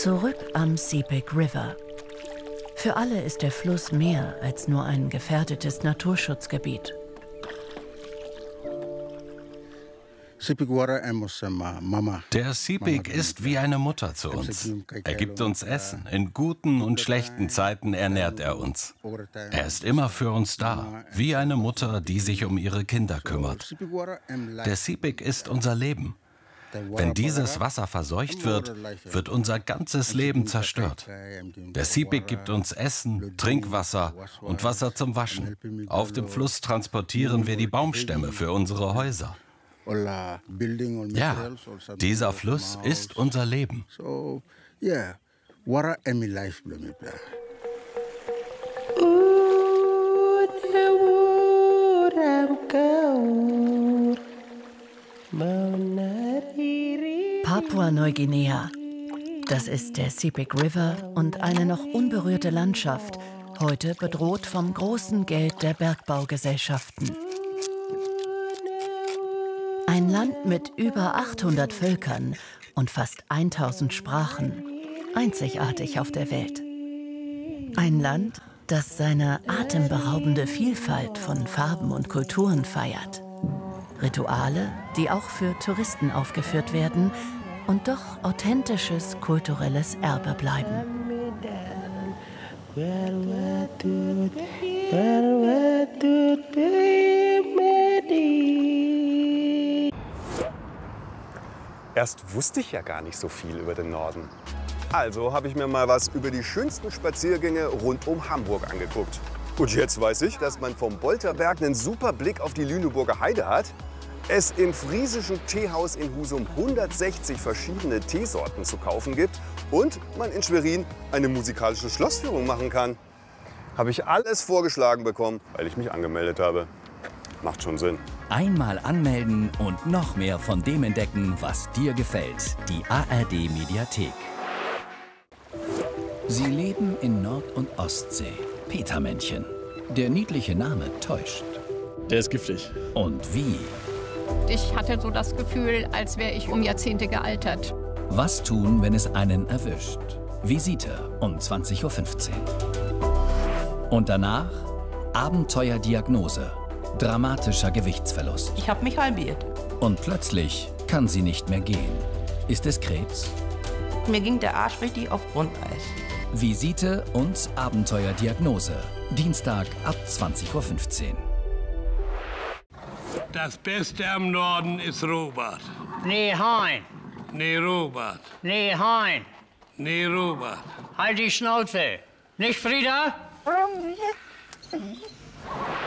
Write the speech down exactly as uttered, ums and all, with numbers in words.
Zurück am Sepik River. Für alle ist der Fluss mehr als nur ein gefährdetes Naturschutzgebiet. Der Sepik ist wie eine Mutter zu uns. Er gibt uns Essen. In guten und schlechten Zeiten ernährt er uns. Er ist immer für uns da, wie eine Mutter, die sich um ihre Kinder kümmert. Der Sepik ist unser Leben. Wenn dieses Wasser verseucht wird, wird unser ganzes Leben zerstört. Der Sepik gibt uns Essen, Trinkwasser und Wasser zum Waschen. Auf dem Fluss transportieren wir die Baumstämme für unsere Häuser. Ja, dieser Fluss ist unser Leben. Papua-Neuguinea. Das ist der Sepik River und eine noch unberührte Landschaft, heute bedroht vom großen Geld der Bergbaugesellschaften. Ein Land mit über achthundert Völkern und fast tausend Sprachen. Einzigartig auf der Welt. Ein Land, das seine atemberaubende Vielfalt von Farben und Kulturen feiert. Rituale, die auch für Touristen aufgeführt werden und doch authentisches kulturelles Erbe bleiben. Erst wusste ich ja gar nicht so viel über den Norden. Also habe ich mir mal was über die schönsten Spaziergänge rund um Hamburg angeguckt. Und jetzt weiß ich, dass man vom Bolterberg einen super Blick auf die Lüneburger Heide hat, es im friesischen Teehaus in Husum hundertsechzig verschiedene Teesorten zu kaufen gibt und man in Schwerin eine musikalische Schlossführung machen kann. Habe ich alles vorgeschlagen bekommen, weil ich mich angemeldet habe. Macht schon Sinn. Einmal anmelden und noch mehr von dem entdecken, was dir gefällt. Die A R D Mediathek. Sie leben in Nord- und Ostsee. Petermännchen. Der niedliche Name täuscht. Der ist giftig. Und wie? Ich hatte so das Gefühl, als wäre ich um Jahrzehnte gealtert. Was tun, wenn es einen erwischt? Visite um zwanzig Uhr fünfzehn. Und danach Abenteuerdiagnose. Dramatischer Gewichtsverlust. Ich habe mich halbiert. Und plötzlich kann sie nicht mehr gehen. Ist es Krebs? Mir ging der Arsch richtig auf Grundeis. Visite und Abenteuerdiagnose. Dienstag ab zwanzig Uhr fünfzehn. Das Beste am Norden ist Robert. Nee, Hein. Nee, Robert. Nee, Hein. Nee, Robert. Halt die Schnauze. Nicht Frieda?